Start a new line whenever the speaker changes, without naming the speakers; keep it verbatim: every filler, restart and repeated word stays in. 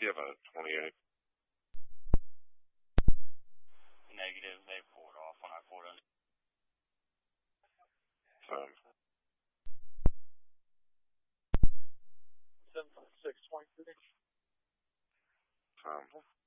You have a twenty-eight.
Negative. They pulled off when I pulled in.
Um,
seven five six twenty-three.
um,